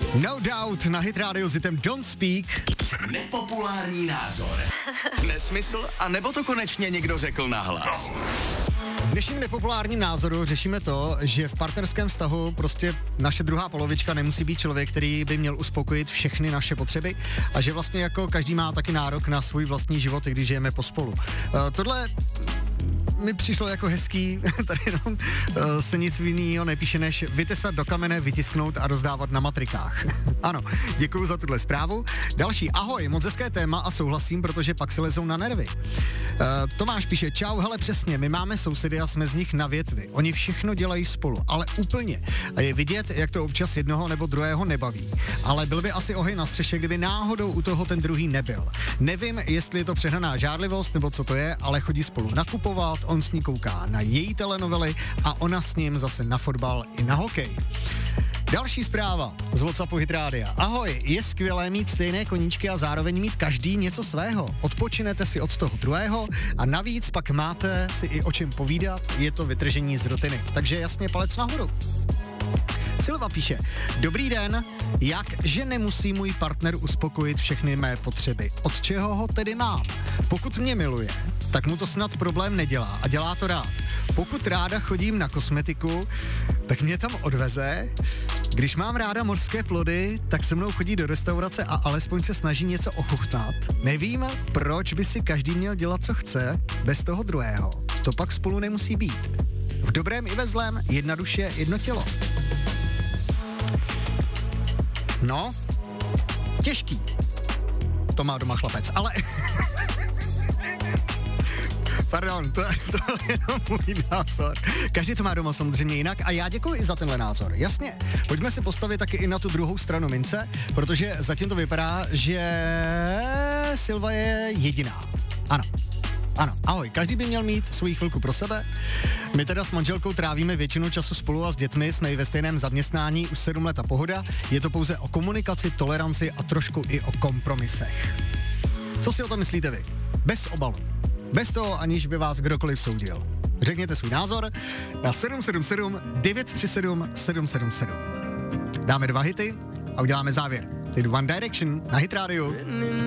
No Doubt na Hit Radio s hitem Don't Speak. Nepopulární názor. Nesmysl, a nebo to konečně někdo řekl nahlas? V dnešním nepopulárním názoru řešíme to, že v partnerském vztahu prostě naše druhá polovička nemusí být člověk, který by měl uspokojit všechny naše potřeby a že vlastně jako každý má taky nárok na svůj vlastní život, i když žijeme pospolu. Tohle mi přišlo jako hezký, tady jenom se nic jiného nepíše, než vytesat do kamene, vytisknout a rozdávat na matrikách. Ano, děkuju za tuhle zprávu. Další, ahoj, moc hezké téma a souhlasím, protože pak se lezou na nervy. Tomáš píše, čau, hele přesně, my máme sousedy a jsme z nich na větvi. Oni všechno dělají spolu, ale úplně. A je vidět, jak to občas jednoho nebo druhého nebaví. Ale byl by asi oheň na střeše, kdyby náhodou u toho ten druhý nebyl. Nevím, jestli je to přehnaná žárlivost nebo co to je, ale chodí spolu nakupovat, on s ní kouká na její telenovely a ona s ním zase na fotbal i na hokej. Další zpráva z WhatsAppu Hit Rádia. Ahoj, je skvělé mít stejné koníčky a zároveň mít každý něco svého. Odpočinete si od toho druhého a navíc pak máte si i o čem povídat, je to vytržení z rutiny. Takže jasně palec nahoru. Silva píše, dobrý den, že nemusí můj partner uspokojit všechny mé potřeby. Od čeho ho tedy mám? Pokud mě miluje, tak mu to snad problém nedělá a dělá to rád. Pokud ráda chodím na kosmetiku, tak mě tam odveze. Když mám ráda mořské plody, tak se mnou chodí do restaurace a alespoň se snaží něco ochutnat. Nevím, proč by si každý měl dělat, co chce, bez toho druhého. To pak spolu nemusí být. V dobrém i ve zlém, jedna duše, jedno tělo. No, těžký. To má doma chlapec, ale... Pardon, to je jenom můj názor. Každý to má doma samozřejmě jinak a já děkuji i za tenhle názor. Jasně, pojďme se postavit taky i na tu druhou stranu mince, protože zatím to vypadá, že Silva je jediná. Ano, ahoj, každý by měl mít svou chvilku pro sebe. My teda s manželkou trávíme většinu času spolu a s dětmi, jsme i ve stejném zaměstnání už 7 let a pohoda. Je to pouze o komunikaci, toleranci a trošku i o kompromisech. Co si o tom myslíte vy? Bez obalu. Bez toho, aniž by vás kdokoliv soudil. Řekněte svůj názor na 777 937 777. Dáme 2 hity a uděláme závěr. Ty One Direction na Hit Radio.